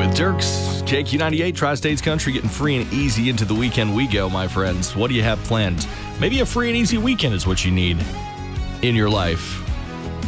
with Dirks. KQ98, Tri-States Country, getting free and easy into the weekend we go, my friends. What do you have planned? Maybe a free and easy weekend is what you need in your life.